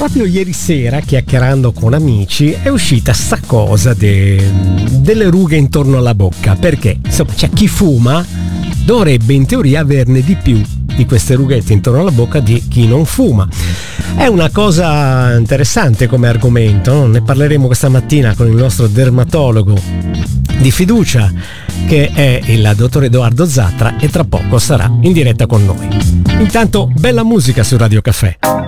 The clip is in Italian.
proprio ieri sera, chiacchierando con amici, è uscita sta cosa delle rughe intorno alla bocca, perché insomma c'è chi fuma dovrebbe in teoria averne di più di queste rughette intorno alla bocca di chi non fuma. È una cosa interessante come argomento, no? Ne parleremo questa mattina con il nostro dermatologo di fiducia, che è il dottor Edoardo Zatra, e tra poco sarà in diretta con noi. Intanto bella musica su Radio Caffè.